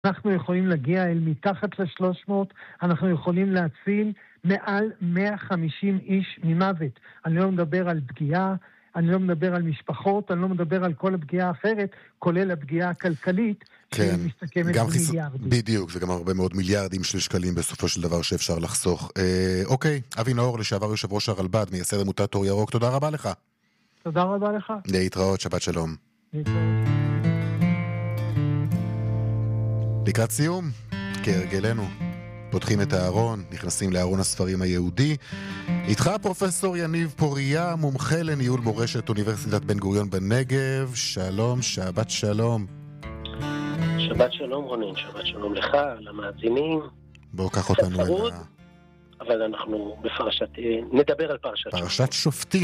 אנחנו יכולים להגיע אל מתחת ל-300, אנחנו יכולים להציל מעל 150 איש ממוות. אני לא מדבר על פגיעה, אני לא מדבר על משפחות, אני לא מדבר על כל הפגיעה האחרת, כולל הפגיעה הכלכלית, כן, שמסתכמת גם במיליארדים. בדיוק, זה גם הרבה מאוד מיליארדים של שקלים בסופו של דבר שאפשר לחסוך. אוקיי, אבי נאור, לשעבר יושב ראש הרלב"ד, מייסד עמותת אור ירוק, תודה רבה לך. תודה רבה לך. להתראות, שבת שלום. להתראות. לקראת סיום, כהרגלנו, פותחים את הארון, נכנסים לארון הספרים היהודי. איתך פרופסור יניב פוריה, מומחה לניהול מורשת אוניברסיטת בן גוריון בנגב. שלום, שבת שלום. שבת שלום רונן, שבת שלום לך, למאזינים. בוא קח אותנו אל אבל אנחנו נדבר על פרשת שופטים.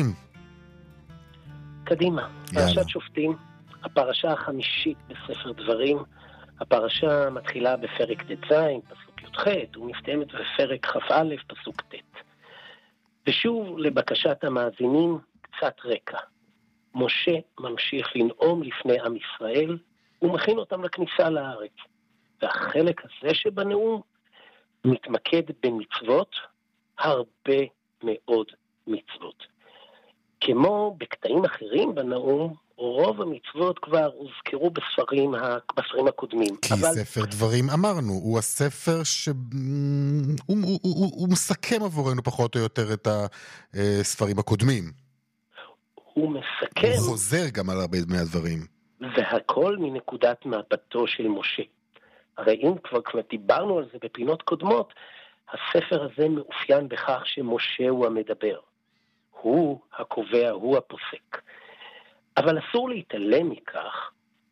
קדימה, פרשת שופטים, הפרשה החמישית בספר דברים. הפרשה מתחילה בפרק ט"ז, פסוק י"ח, ומסתיימת בפרק כ"א, פסוק ט'. ושוב, לבקשת המאזינים, קצת רקע. משה ממשיך לנאום לפני עם ישראל, ומכין אותם לכניסה לארץ. והחלק הזה שבנאום מתמקד במצוות, הרבה מאוד מצוות. כמו בקטעים אחרים בנאום, רוב המצוות כבר הוזכרו בספרים הקודמים. כי ספר דברים אמרנו, הוא הספר הוא מסכם עבורנו פחות או יותר את הספרים הקודמים. הוא מסכם. הוא חוזר גם על הרבה מהדברים. והכל מנקודת מבטו של משה. הרי אם כבר דיברנו על זה בפינות קודמות, הספר הזה מאופיין בכך שמשה הוא המדבר. הוא הקובע, הוא הפוסק. אבל אסור להתעלם מכך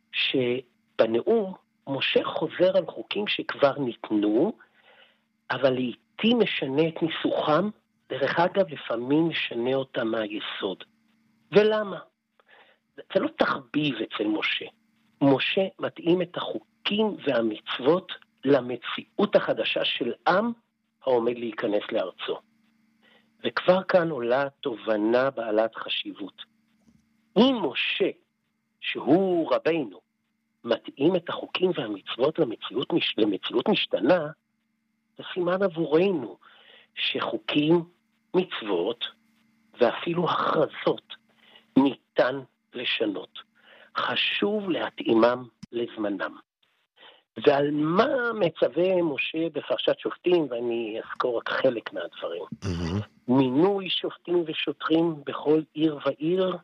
שבנאום משה חוזר על חוקים שכבר ניתנו, אבל לעתים משנה את ניסוחם, דרך אגב לפעמים משנה אותם מהיסוד. ולמה? זה לא תחביב אצל משה. משה מתאים את החוקים והמצוות למציאות החדשה של עם העומד להיכנס לארצו. וכבר כאן עולה תובנה בעלת חשיבות. אם משה, שהוא רבינו, מתאים את החוקים והמצוות למציאות משתנה, זה סימן עבורנו שחוקים, מצוות ואפילו הכרזות ניתן לשנות. חשוב להתאימם לזמנם. ועל מה מצווה משה בפרשת שופטים, ואני אזכור רק חלק מהדברים. מינוי שופטים ושוטרים בכל עיר ועיר,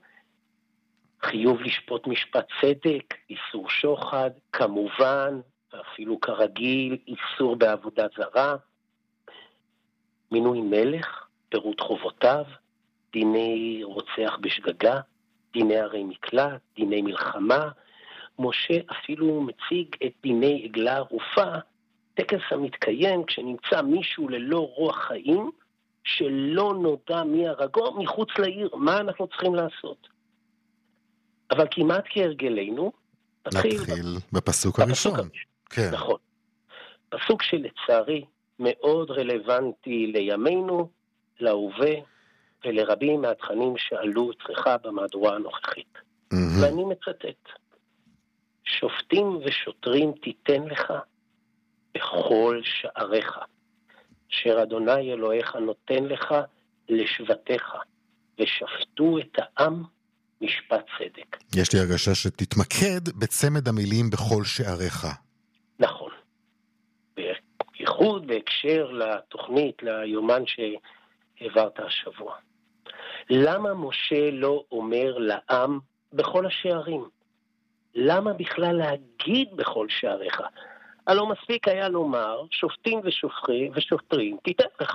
חיוב לשפוט משפט צדק, איסור שוחד, כמובן, ואפילו כרגיל, איסור בעבודה זרה, מינוי מלך, פירוט חובותיו, דיני רוצח בשגגה, דיני ערי מקלט, דיני מלחמה. משה אפילו מציג את דיני עגלה ערופה, טקס המתקיים כשנמצא מישהו ללא רוח חיים, שלא נודע מי הרגו מחוץ לעיר. מה אנחנו צריכים לעשות? אבל כמעט כהרגלנו, נתחיל בפסוק הראשון. כן. נכון. פסוק שלצערי מאוד רלוונטי לימינו, להווה, ולרבים מהתכנים שעלו אצלך במהדורה הנוכחית. ואני מצטט. שופטים ושוטרים תיתן לך בכל שעריך, אשר אדוני אלוהיך נותן לך לשבטיך, ושפטו את העם משפט צדק. יש לי הרגשה שתתמקד בצמד המילים בכל שעריך. נכון. בייחוד בהקשר לתוכנית, ליומן שהעברת השבוע. למה משה לא אומר לעם בכל השערים? למה בכלל להגיד בכל שעריך? הלא מספיק היה לומר, שופטים ושוטרים תיתן לך.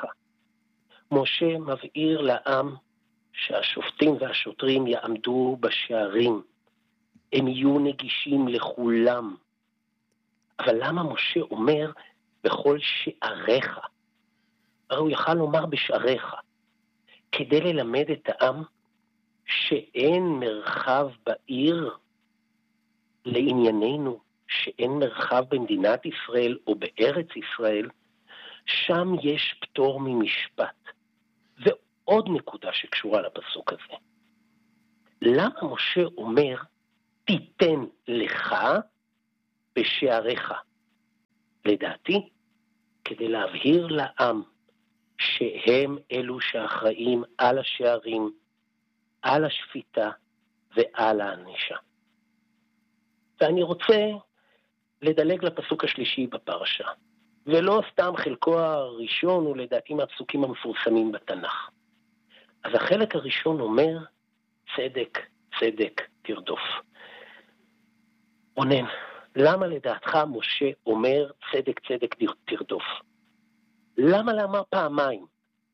משה מבהיר לעם שהשופטים והשוטרים יעמדו בשערים. הם יהיו נגישים לכולם. אבל למה משה אומר בכל שעריך? הרי הוא יכל לומר בשעריך. כדי ללמד את העם שאין מרחב בעיר לענייננו, שאין מרחב במדינת ישראל או בארץ ישראל, שם יש פטור ממשפט. ועוד נקודה שקשורה לפסוק הזה. למה משה אומר, תיתן לך בשעריך? לדעתי, כדי להבהיר לעם שהם אלו שאחראים על השערים, על השפיטה ועל הענישה. ואני רוצה לדלג לפסוק השלישי בפרשה, ולא סתם חלקו הראשון הוא לדעתי מהפסוקים המפורסמים בתנ"ך. אז החלק הראשון אומר, צדק, צדק תרדוף. רונן, למה לדעתך משה אומר צדק, צדק תרדוף? למה לאמר פעמיים?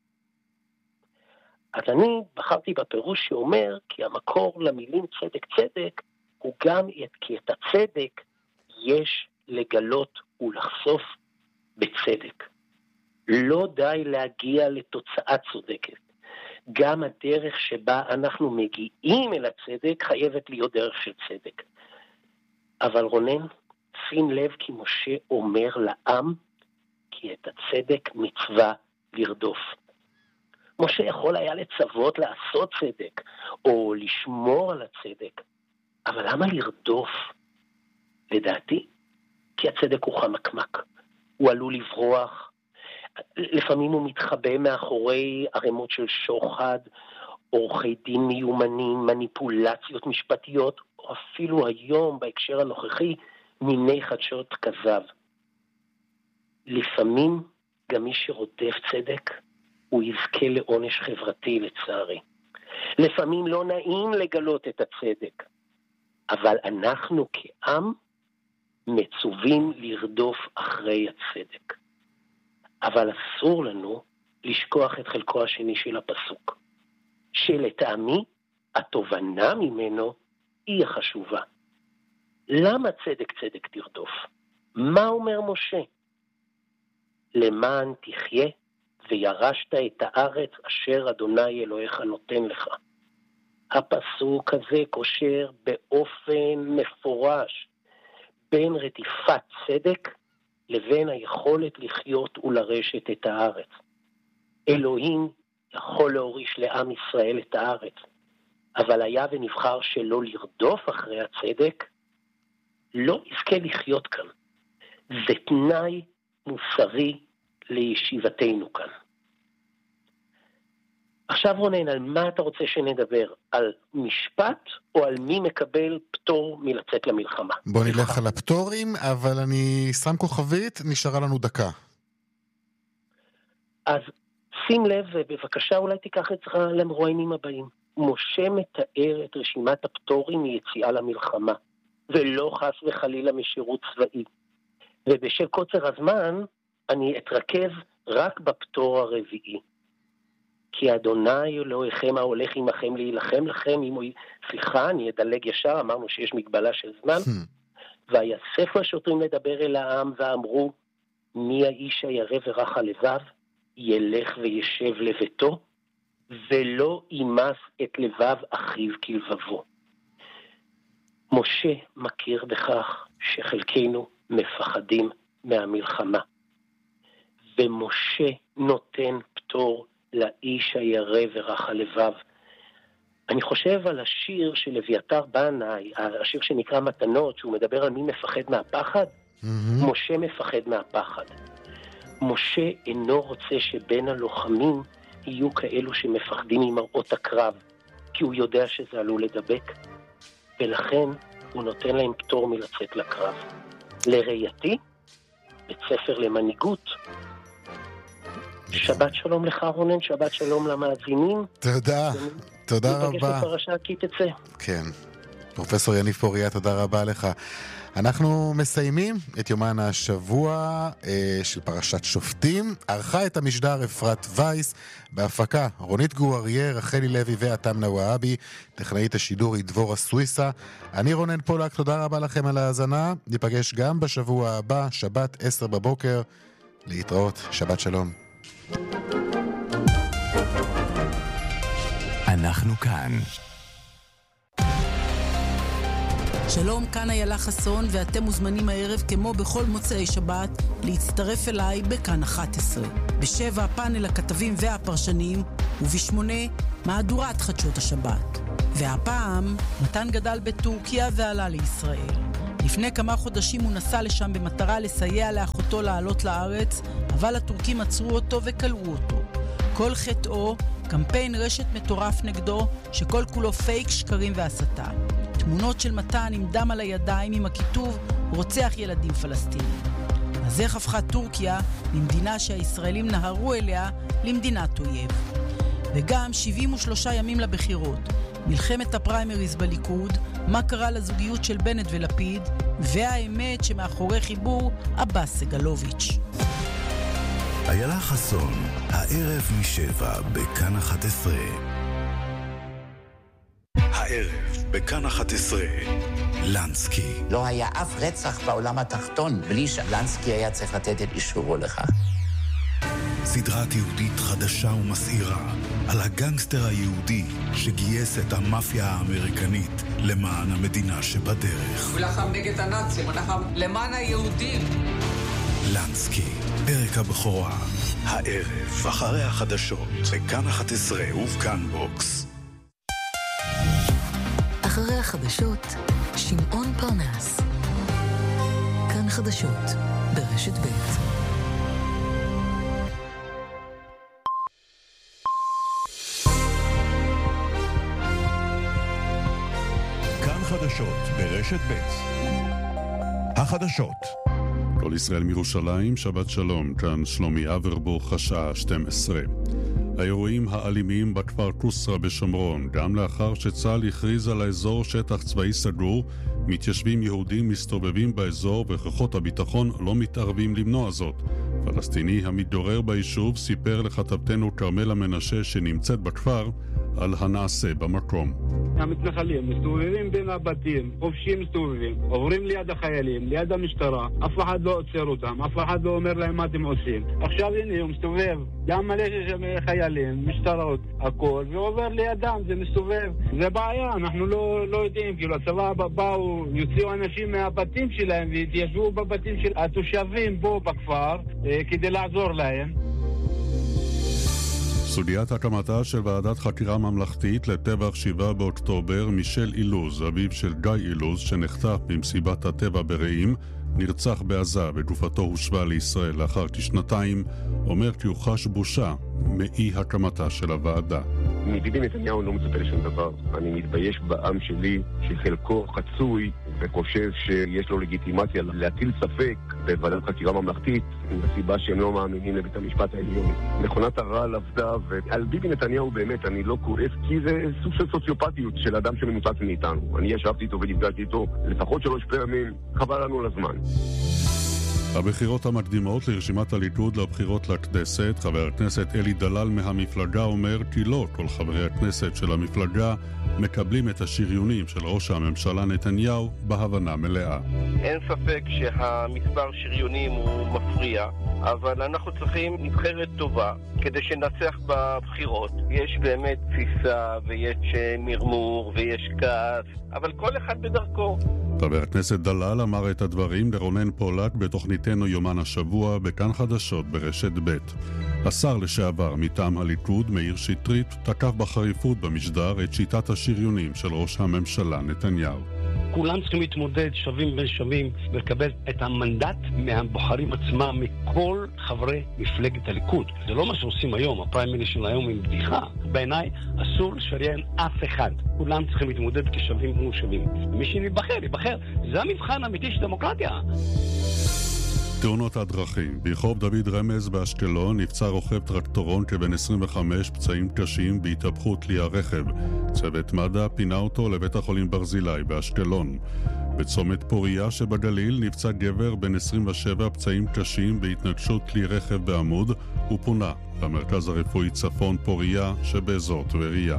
אז אני בחרתי בפירוש שאומר, כי המקור למילים צדק, צדק, הוא גם כי את הצדק יש לגלות ולחשוף בצדק. לא די להגיע לתוצאה צודקת. גם הדרך שבה אנחנו מגיעים אל הצדק חייבת להיות דרך של צדק. אבל רונן, שים לב כי משה אומר לעם, כי את הצדק מצווה לרדוף. משה יכול היה לצוות לעשות צדק, או לשמור על הצדק, אבל למה לרדוף? לדעתי, כי הצדק הוא חמקמק, הוא עלול לברוח, לפעמים הוא מתחבא מאחורי ערימות של שוחד, עורכי דין מיומנים, מניפולציות משפטיות, או אפילו היום בהקשר הנוכחי, מיני חדשות כזב. לפעמים גם מי שרודף צדק, הוא יזכה לעונש חברתי לצערי. לפעמים לא נעים לגלות את הצדק, אבל אנחנו כעם מצווים לרדוף אחרי הצדק. אבל אסור לנו לשכוח את חלקו השני של הפסוק, שלטעמי התובנה ממנו היא החשובה. למה צדק צדק תרדוף? מה אומר משה? למען תחיה וירשת את הארץ אשר אדוני אלוהיך נותן לך. הפסוק הזה קושר באופן מפורש בין רדיפת צדק לבין היכולת לחיות ולרשת את הארץ. אלוהים יכול להוריש לעם ישראל את הארץ, אבל היה ונבחר שלא לרדוף אחרי הצדק, לא יזכה לחיות כאן. זה תנאי מוסרי לישיבתנו כאן. עכשיו רונן, על מה אתה רוצה שנדבר? על משפט או על מי מקבל פטור מלצאת למלחמה? בוא נלך על הפטורים, אבל אני שם כוכבית, נשארה לנו דקה. אז שים לב, ובבקשה אולי תיקח את זה למרואיינים הבאים. משה מתאר את רשימת הפטורים מיציאה למלחמה, ולא חס וחלילה משירות צבאי. ובשל קוצר הזמן, אני אתרכז רק בפטור הרביעי. כי אדוני אלוהיכם ההולך עמכם להילחם לכם, סליחה, אני אדלג ישר, אמרנו שיש מגבלה של זמן, ויאספו השוטרים לדבר אל העם ואמרו, מי האיש הירא ורך הלבב, ילך וישב לביתו, ולא ימס את לבב אחיו כלבבו. משה מכיר בכך שחלקנו מפחדים מהמלחמה, ומשה נותן פטור לאיש הירא ורך הלבב. אני חושב על השיר של אביתר בנאי, השיר שנקרא מתנות, שהוא מדבר על מי מפחד מהפחד. משה מפחד מהפחד. משה אינו רוצה שבין הלוחמים יהיו כאלו שמפחדים ממראות הקרב, כי הוא יודע שזה עלול לדבק, ולכן הוא נותן להם פטור מלצאת לקרב. לראייתי, בית ספר למנהיגות. שבת שלום לך רונן, שבת שלום למאזינים. תודה, תודה רבה. נפגש בפרשה כי תצא. כן, פרופסור יניב פוריה, תודה רבה לך. אנחנו מסיימים את יומן השבוע של פרשת שופטים. ערכה את המשדר אפרת וייס, בהפקה רונית גואריה, רחלי לוי ואתם נוואבי, טכנאית השידור היא דבורה סוויסה. אני רונן פולק, תודה רבה לכם על ההאזנה. ניפגש גם בשבוע הבא, שבת 10 בבוקר. להתראות, שבת שלום. אנחנו כאן. שלום, כאן איילה חסון, ואתם מוזמנים הערב כמו בכל מוצאי שבת להצטרף אליי בכאן 11. ב7 פאנל הכתבים והפרשנים, וב8 מהדורת חדשות השבת. והפעם מתן גדל בטורקיה ועלה לישראל. לפני כמה חודשים הוא נסע לשם במטרה לסייע לאחותו לעלות לארץ, אבל הטורקים עצרו אותו וקלעו אותו. כל חטאו, קמפיין רשת מטורף נגדו, שכל כולו פייק, שקרים והסתה. תמונות של מתן עם דם על הידיים עם הכיתוב רוצח ילדים פלסטינים. אז איך הפכה טורקיה ממדינה שהישראלים נהרו אליה למדינת אויב? וגם 73 ימים לבחירות, מלחמת הפריימריז בליכוד, מה קרה לזוגיות של בנט ולפיד, והאמת שמאחורי חיבור עבאס סגלוביץ'. איילה חסון, הערב משבע בכאן 11. הערב בכאן 11, לנסקי. לא היה אף רצח בעולם התחתון בלי שלנסקי היה צריך לתת את אישורו לכך. סדרה תיעודית חדשה ומסעירה על הגנגסטר היהודי שגייס את המאפיה האמריקנית למען המדינה שבדרך. הוא לחם נגד הנאצים, הוא לחם למען היהודים. לנסקי, פרק הבכורה, הערב אחרי החדשות בכאן 11 ובכאן בוקס. אחרי החדשות, שמעון פרנס. כאן חדשות ברשת ב'. חדשות ברשת ב'. החדשות. כל ישראל מירושלים, שבת שלום, כאן שלומי אברבוך, השעה 12. האירועים האלימים בכפר קוסרה בשומרון, גם לאחר שצה"ל הכריז על האזור שטח צבאי סגור, מתיישבים יהודים מסתובבים באזור וכוחות הביטחון לא מתערבים למנוע זאת. פלסטיני המתגורר ביישוב סיפר לכתבתנו כרמלה מנשה שנמצאת בכפר על הנעשה במקום. המתנחלים מסתובבים בין הבתים, חופשים מסתובבים, עוברים ליד החיילים, ליד המשטרה, אף אחד לא עוצר אותם, אף אחד לא אומר להם מה אתם עושים. עכשיו הנה הוא מסתובב, גם מלא חיילים, משטרות, הכל, ועובר לידם, זה מסתובב. זה בעיה, אנחנו לא יודעים, כאילו הצבא באו, יוציאו אנשים מהבתים שלהם והתיישבו בבתים של התושבים בו בכפר כדי לעזור להם. סוגיית הקמתה של ועדת חקירה ממלכתית לטבח 7 באוקטובר, מישל אילוז, אביו של גיא אילוז, שנחטף במסיבת הטבע ברעים, נרצח בעזה וגופתו הושבה לישראל לאחר כשנתיים, אומר כי הוא חש בושה מאי הקמתה של הוועדה. מביבי נתניהו לא מצפה לשום דבר. אני מתבייש בעם שלי שחלקו חצוי וחושב שיש לו לגיטימציה להטיל ספק בוועדת חקירה ממלכתית בסיבה שהם לא מאמינים לבית המשפט העליון. מכונת הרעל עבדה, ועל ביבי נתניהו באמת אני לא כועס, כי זה סוג של סוציופטיות של אדם שמנותק מאיתנו. אני ישבתי איתו ונפגשתי איתו לפחות 3 פעמים, חבל לנו לזמן. הבחירות המקדימות לרשימת הליכוד לבחירות לכנסת, חבר הכנסת אלי דלל מהמפלגה אומר כי לא כל חברי הכנסת של המפלגה מקבלים את השריונים של ראש הממשלה נתניהו בהבנה מלאה. אין ספק שהמספר שריונים הוא מפריע, אבל אנחנו צריכים נבחרת טובה כדי שנצח בבחירות. יש באמת תסיסה ויש מרמור ויש כעס, אבל כל אחד בדרכו. חבר הכנסת דלל אמר את הדברים לרונן פולק בתוכניתנו יומן השבוע בכאן חדשות ברשת ב'. השר לשעבר מטעם הליכוד מאיר שטרית תקף בחריפות במשדר את שיטת השריונים של ראש הממשלה נתניהו. כולם צריכים להתמודד שווים בין שווים ולקבל את המנדט מהבוחרים עצמם, מכל חברי מפלגת הליכוד. זה לא מה שעושים היום, הפריימריז של היום עם בדיחה. בעיניי אסור לשריין אף אחד. כולם צריכים להתמודד כשווים כמו שווים. מי שיבחר. זה המבחן האמיתי של דמוקרטיה. תאונות הדרכים. ברחוב דוד רמז באשקלון נפצע רוכב טרקטורון כבן 25, פצעים קשים בהתהפכות כלי הרכב. צוות מד"א פינה אותו לבית החולים ברזילי באשקלון. בצומת פוריה שבגליל נפצע גבר בן 27, פצעים קשים בהתנגשות כלי רכב בעמוד, ופונה למרכז הרפואי צפון פוריה שבאזור טבריה.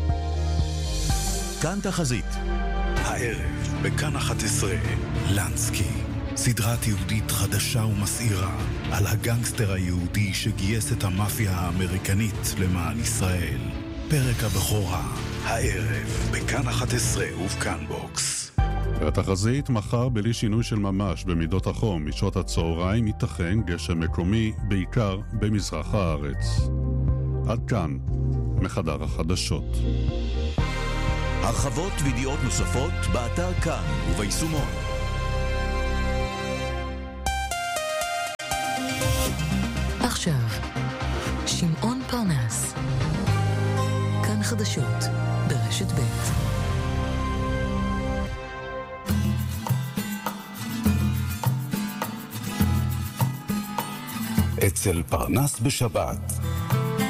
כאן תחזית. הערב בכאן 11, לנסקי. סדרה תיעודית חדשה ומסעירה על הגנגסטר היהודי שגייס את המאפיה האמריקנית למען ישראל. פרק הבכורה, הערב בכאן 11 ובכאן בוקס. והתחזית מחר בלי שינוי של ממש במידות החום, משעות הצהריים ייתכן גשם מקומי, בעיקר במזרח הארץ. עד כאן, מחדר החדשות. הרחבות וידיעות נוספות באתר כאן וביישומון. עכשיו. שמעון פרנס. כאן חדשות ברשת ב'. אצל פרנס בשבת.